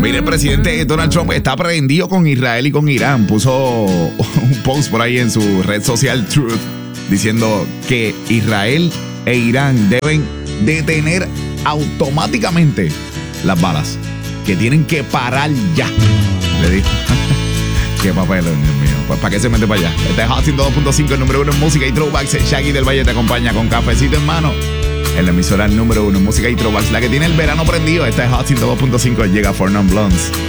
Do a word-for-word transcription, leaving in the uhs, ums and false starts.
Mire, el presidente Donald Trump está prendido con Israel y con Irán. Puso un post por ahí en su red social Truth diciendo que Israel e Irán deben detener automáticamente las balas, que tienen que parar ya. Le dijo. Qué papel, Dios mío. Pues para qué se mete para allá. Este es Hot ciento dos punto cinco, el número uno en música y throwbacks. Shaggy del Valle te acompaña con cafecito en mano en la emisora número uno en música y throwbacks, la que tiene el verano prendido. Esta es Hot ciento dos punto cinco. Llega For Non Blondes.